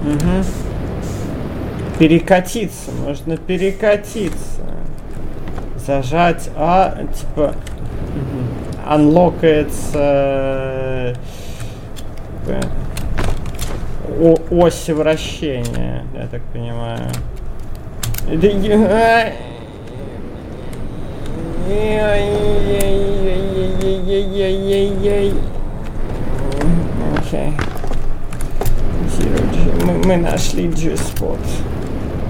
Угу. Перекатиться, можно перекатиться. Зажать типа анлокается ось вращения, я так понимаю. Окей. Мы нашли G-спот.